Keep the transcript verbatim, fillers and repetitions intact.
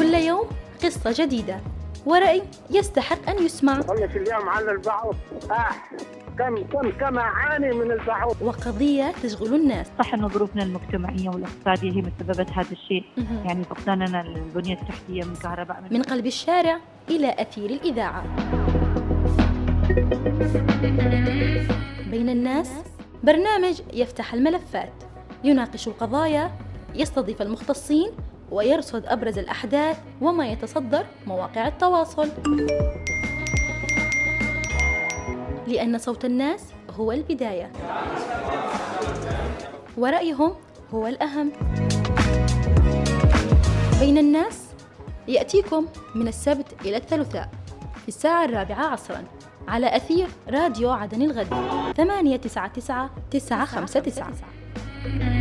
كل يوم قصة جديدة ورأي يستحق أن يسمع. خلص اليوم على البعوض آه. كم كم كم أعاني من البعوض. وقضية تشغل الناس. صح أن ظروفنا المجتمعية والاقتصادية هي مسببت هذا الشيء، يعني فقداننا البنية التحتية من كهرباء. من قلب الشارع إلى أثير الإذاعة. بين الناس برنامج يفتح الملفات، يناقش القضايا، يستضيف المختصين، ويرصد أبرز الأحداث وما يتصدر مواقع التواصل. لأن صوت الناس هو البداية، ورأيهم هو الأهم. بين الناس يأتيكم من السبت إلى الثلاثاء في الساعة الرابعة عصراً على أثير راديو عدن الغد ثمانية تسعة تسعة تسعة خمسة تسعة.